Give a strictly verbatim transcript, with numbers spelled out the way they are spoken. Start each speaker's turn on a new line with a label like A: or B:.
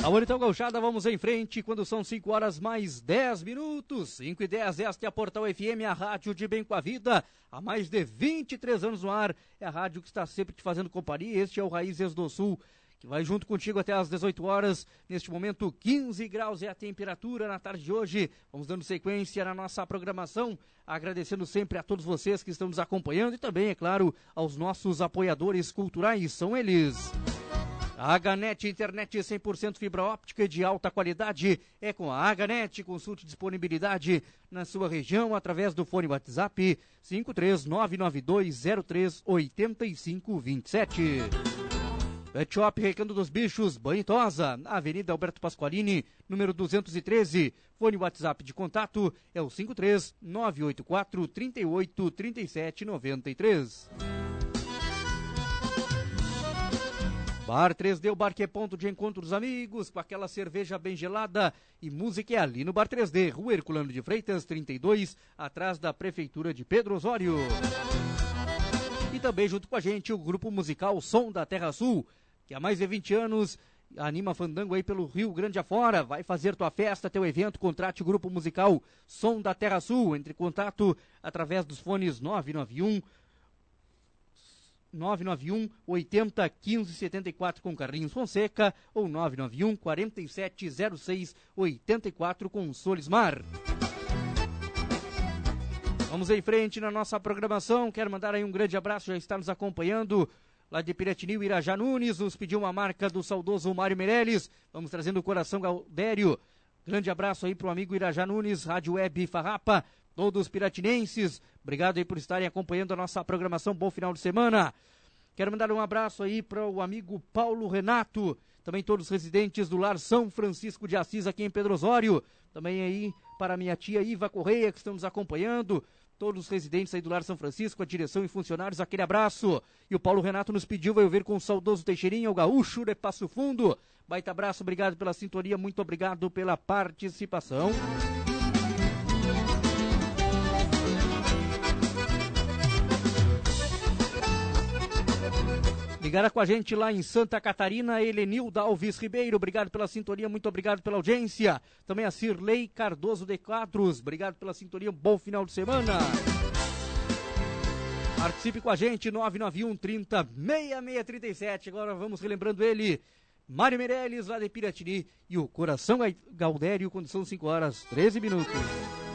A: A Então Gauchada, vamos em frente quando são cinco horas mais dez minutos. cinco e dez, esta é a Portal F M, a rádio de bem com a vida. Há mais de vinte e três anos no ar. É a rádio que está sempre te fazendo companhia. Este é o Raízes do Sul, que vai junto contigo até às dezoito horas. Neste momento, quinze graus é a temperatura na tarde de hoje. Vamos dando sequência na nossa programação, agradecendo sempre a todos vocês que estão nos acompanhando e também, é claro, aos nossos apoiadores culturais. São eles: a Aganet, internet cem por cento fibra óptica de alta qualidade. É com a Aganet. Consulte disponibilidade na sua região através do fone WhatsApp cinco três nove nove dois zero três oito cinco dois sete. Pet Shop Recanto dos Bichos, Banho Tosa, Avenida Alberto Pasqualini, número duzentos e treze. Fone WhatsApp de contato é o cinco três nove oito quatro três oito três sete nove três. Bar três D, o bar que é ponto de encontro dos amigos, com aquela cerveja bem gelada e música é ali no Bar três D, Rua Herculano de Freitas, trinta e dois, atrás da Prefeitura de Pedro Osório. E também junto com a gente o grupo musical Som da Terra Sul, que há mais de vinte anos anima fandango aí pelo Rio Grande afora. Vai fazer tua festa, teu evento, contrate o grupo musical Som da Terra Sul. Entre em contato através dos fones nove nove um nove nove um oitenta quinze setenta e quatro com Carlinhos Fonseca ou nove nove um quarenta e sete zero seis oitenta e quatro com Solismar. Vamos em frente na nossa programação. Quero mandar aí um grande abraço, já está nos acompanhando lá de Piratininho, Irajá Nunes, nos pediu uma marca do saudoso Mário Meirelles. Vamos trazendo o Coração Gaudério. Grande abraço aí pro amigo Irajá Nunes, Rádio Web Farrapa, todos piratinenses. Obrigado aí por estarem acompanhando a nossa programação. Bom final de semana. Quero mandar um abraço aí para o amigo Paulo Renato, também todos os residentes do Lar São Francisco de Assis aqui em Pedro Osório. Também aí para minha tia Iva Correia, que estão nos acompanhando. Todos os residentes aí do Lar São Francisco, a direção e funcionários, aquele abraço. E o Paulo Renato nos pediu, vai ouvir com o saudoso Teixeirinha, o gaúcho de Passo Fundo. Baita abraço, obrigado pela sintonia, muito obrigado pela participação. Ligaram com a gente lá em Santa Catarina, Helenilda Alves Ribeiro, obrigado pela sintonia, muito obrigado pela audiência. Também a Cirlei Cardoso de Quadros, obrigado pela sintonia, um bom final de semana. Participe com a gente, nove nove um trinta seis seis trinta e sete. Agora vamos relembrando ele, Mário Meirelles, lá de Piratini, e o Coração Gaudério, quando são cinco horas, treze minutos.